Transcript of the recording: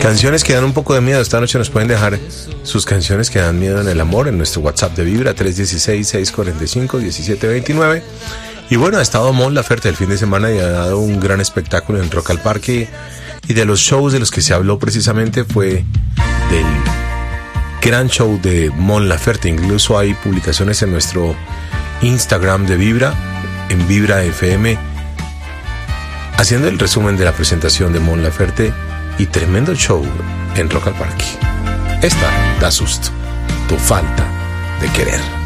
Canciones que dan un poco de miedo. Esta noche nos pueden dejar sus canciones que dan miedo en el amor en nuestro WhatsApp de Vibra 316-645-1729. Y bueno, ha estado Mon Laferte el fin de semana y ha dado un gran espectáculo en Rock al Parque. Y de los shows de los que se habló precisamente fue del gran show de Mon Laferte. Incluso hay publicaciones en nuestro Instagram de Vibra, en Vibra FM, haciendo el resumen de la presentación de Mon Laferte y tremendo show en Rock al Parque. Esta da susto, tu falta de querer.